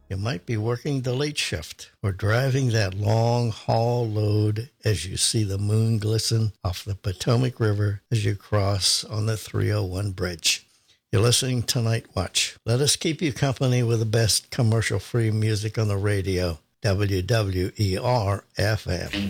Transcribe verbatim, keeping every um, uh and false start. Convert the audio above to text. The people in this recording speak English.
You might be working the late shift or driving that long haul load as you see the moon glisten off the Potomac River as you cross on the three oh one bridge. You're listening to Night Watch. Let us keep you company with the best commercial-free music on the radio. W W E R F M.